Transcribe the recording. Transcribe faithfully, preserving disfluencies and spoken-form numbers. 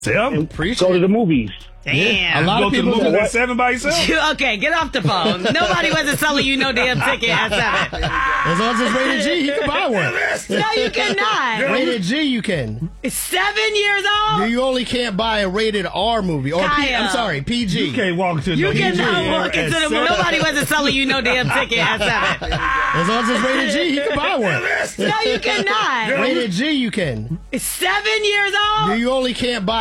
Seven. Go to the movies. Damn. Yeah. A lot Go of people to the movies that- at seven by yourself? Okay, get off the phone. Nobody wasn't selling you no damn ticket at seven. As long as it's rated G, you can buy one. No, you cannot. Rated G, you can. Seven years old? You only can't buy a rated R movie. Or P, Kyle. I'm sorry, P G. You can't walk into You no cannot movie walk at into the seven. movie. Nobody wasn't selling you no damn ticket at seven. As long as it's rated G, you can buy one. No, you cannot. Rated G, you can. Seven years old? You only can't buy